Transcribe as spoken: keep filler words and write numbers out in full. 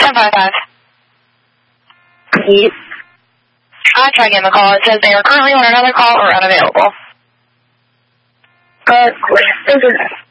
seven five five. Yes. I tried getting the call. It says they are currently on another call or unavailable. Uh, of course.